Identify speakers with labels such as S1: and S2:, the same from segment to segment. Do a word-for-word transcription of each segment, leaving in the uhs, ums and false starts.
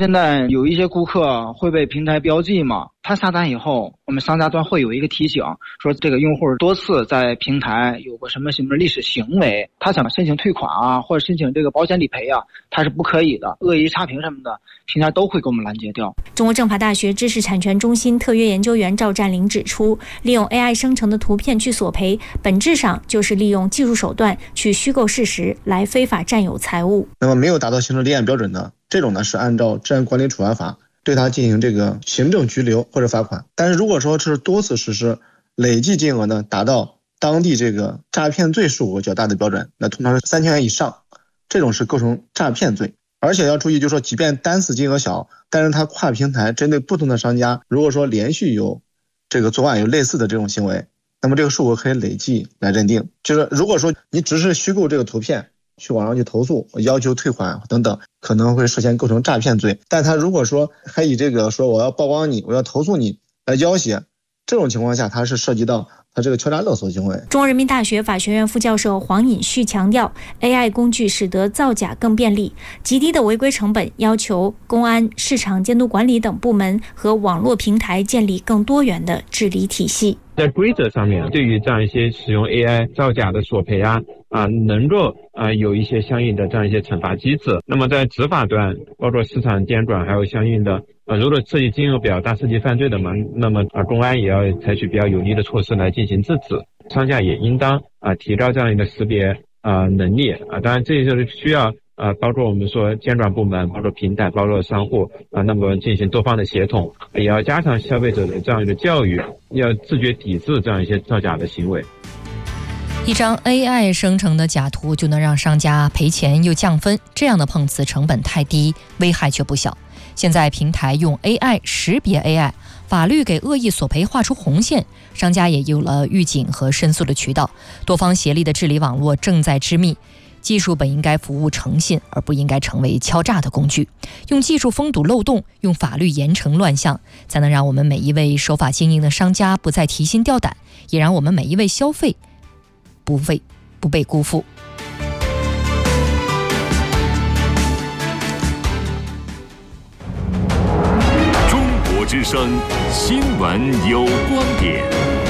S1: 现在有一些顾客会被平台标记嘛，他下单以后，我们商家端会有一个提醒，说这个用户多次在平台有过什么什么历史行为，他想申请退款啊，或者申请这个保险理赔啊，他是不可以的，恶意差评什么的，平台都会给我们拦截掉。
S2: 中国政法大学知识产权中心特约研究员赵占林指出，利用 A I 生成的图片去索赔，本质上就是利用技术手段去虚构事实，来非法占有财物。
S3: 那么没有达到行政立案标准的，这种呢是按照治安管理处罚法对他进行这个行政拘留或者罚款。但是如果说是多次实施，累计金额呢达到当地这个诈骗罪数额较大的标准，那通常是三千元以上，这种是构成诈骗罪。而且要注意，就是说即便单次金额小，但是它跨平台针对不同的商家，如果说连续有这个作案有类似的这种行为，那么这个数额可以累计来认定。就是如果说你只是虚构这个图片去网上去投诉，要求退款等等，可能会涉嫌构成诈骗罪。但他如果说还以这个说我要曝光你，我要投诉你来要挟，这种情况下它是涉及到他这个敲诈勒索行为。
S2: 中国人民大学法学院副教授黄尹旭强调， A I 工具使得造假更便利，极低的违规成本要求公安、市场监督管理等部门和网络平台建立更多元的治理体系。
S4: 在规则上面，对于这样一些使用 A I 造假的索赔啊啊，能够啊有一些相应的这样一些惩罚机制。那么在执法端，包括市场监管，还有相应的呃，如果涉及金额比较大、涉及犯罪的嘛，那么啊公安也要采取比较有力的措施来进行制止。商家也应当啊提高这样一个识别啊能力啊，当然这就是需要。呃，包括我们说监管部门，包括平台，包括商户啊，那么进行多方的协同，也要加强消费者的这样一个教育，要自觉抵制这样一些造假的行为。
S5: 一张 A I 生成的假图就能让商家赔钱又降分，这样的碰瓷成本太低，危害却不小。现在平台用 A I 识别 A I， 法律给恶意索赔画出红线，商家也有了预警和申诉的渠道，多方协力的治理网络正在织密。技术本应该服务诚信，而不应该成为敲诈的工具。用技术封堵漏洞，用法律严惩乱象，才能让我们每一位守法经营的商家不再提心吊胆，也让我们每一位消费不被不被辜负。
S6: 中国之声新闻有观点。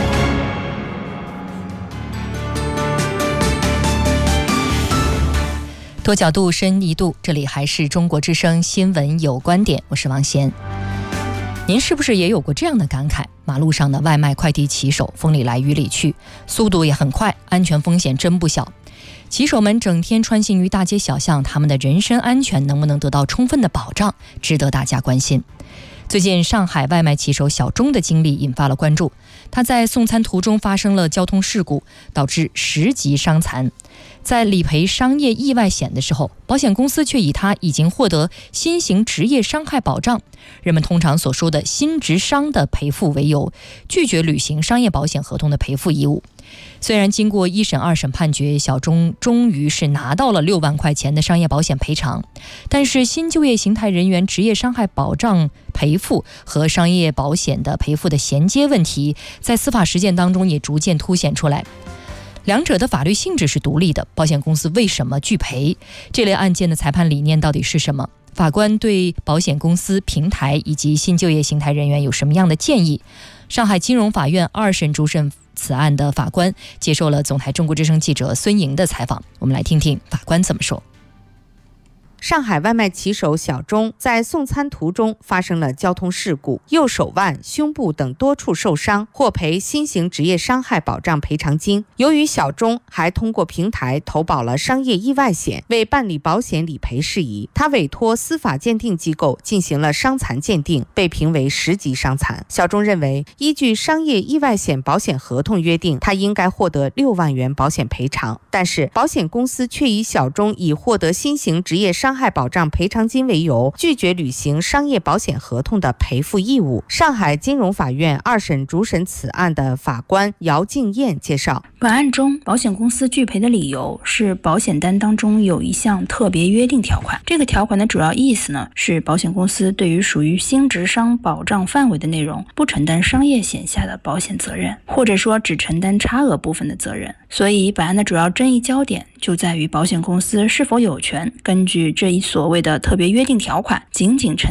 S5: 多角度深一度，这里还是中国之声新闻有观点，我是王贤。您是不是也有过这样的感慨？马路上的外卖快递骑手风里来雨里去，速度也很快，安全风险真不小。骑手们整天穿行于大街小巷，他们的人身安全能不能得到充分的保障，值得大家关心。最近上海外卖骑手小钟的经历引发了关注，他在送餐途中发生了交通事故，导致十级伤残。在理赔商业意外险的时候，保险公司却以他已经获得新型职业伤害保障，人们通常所说的新职伤的赔付为由，拒绝履行商业保险合同的赔付义务。虽然经过一审二审判决，小钟终于是拿到了六万块钱的商业保险赔偿，但是新就业形态人员职业伤害保障赔付和商业保险的赔付的衔接问题，在司法实践当中也逐渐凸显出来。两者的法律性质是独立的，保险公司为什么拒赔？这类案件的裁判理念到底是什么？法官对保险公司、平台以及新就业形态人员有什么样的建议？上海金融法院二审主审此案的法官接受了总台中国之声记者孙莹的采访，我们来听听法官怎么说。
S7: 上海外卖骑手小钟在送餐途中发生了交通事故，右手腕、胸部等多处受伤，获赔新型职业伤害保障赔偿金。由于小钟还通过平台投保了商业意外险，为办理保险理赔事宜，他委托司法鉴定机构进行了伤残鉴定，被评为十级伤残。小钟认为，依据商业意外险保险合同约定，他应该获得六万元保险赔偿，但是保险公司却以小钟已获得新型职业伤害保障赔偿金为由，拒绝履行商业保险合同的赔付义务。上海金融法院二审主审此案的法官姚静燕介绍，
S8: 本案中保险公司拒赔的理由是保险单当中有一项特别约定条款，这个条款的主要意思呢是保险公司对于属于新职伤保障范围的内容不承担商业险下的保险责任，或者说只承担差额部分的责任。所以本案的主要争议焦点就在于保险公司是否有权根据这一所谓的特别约定条款仅仅承